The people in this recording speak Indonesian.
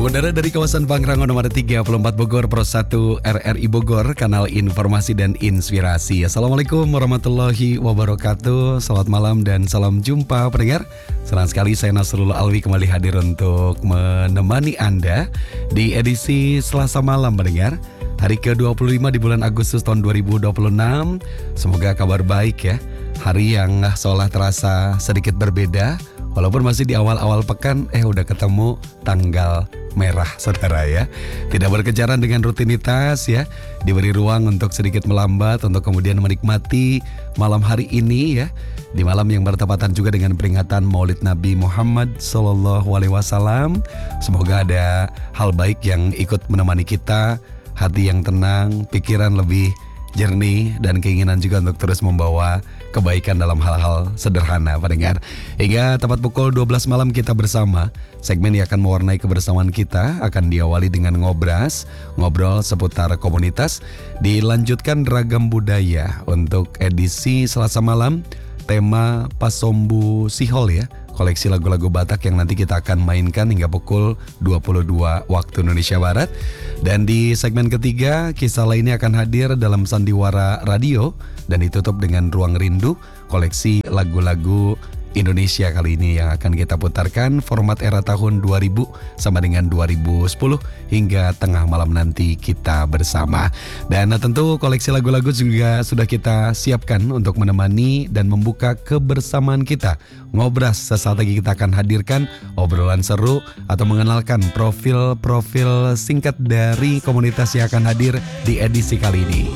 Pengendara dari kawasan Pangrango nomor 34 Bogor, Pro 1 RRI Bogor, kanal informasi dan inspirasi. Assalamualaikum warahmatullahi wabarakatuh. Selamat malam dan salam jumpa pendengar. Senang sekali saya Nasrullah Alwi kembali hadir untuk menemani Anda di edisi Selasa malam pendengar. Hari ke-25 di bulan Agustus tahun 2026. Semoga kabar baik ya. Hari yang seolah terasa sedikit berbeda. Walaupun masih di awal-awal pekan, udah ketemu tanggal merah saudara ya. Tidak berkejaran dengan rutinitas ya. Diberi ruang untuk sedikit melambat, untuk kemudian menikmati malam hari ini ya. Di malam yang bertepatan juga dengan peringatan Maulid Nabi Muhammad SAW. Semoga ada hal baik yang ikut menemani kita. Hati yang tenang, pikiran lebih jernih, dan keinginan juga untuk terus membawa kebaikan dalam hal-hal sederhana pendengar. Hingga tepat pukul 12 malam kita bersama. Segmen yang akan mewarnai kebersamaan kita akan diawali dengan ngobrol seputar komunitas. Dilanjutkan ragam budaya untuk edisi Selasa malam. Tema Pasombu Sihol ya, koleksi lagu-lagu Batak yang nanti kita akan mainkan hingga pukul 22 waktu Indonesia Barat. Dan di segmen ketiga, kisah lainnya akan hadir dalam Sandiwara Radio dan ditutup dengan Ruang Rindu, koleksi lagu-lagu Indonesia kali ini yang akan kita putarkan format era tahun 2000 sama dengan 2010 hingga tengah malam nanti kita bersama. Dan tentu koleksi lagu-lagu juga sudah kita siapkan untuk menemani dan membuka kebersamaan kita. Ngobras sesaat lagi kita akan hadirkan obrolan seru atau mengenalkan profil-profil singkat dari komunitas yang akan hadir di edisi kali ini.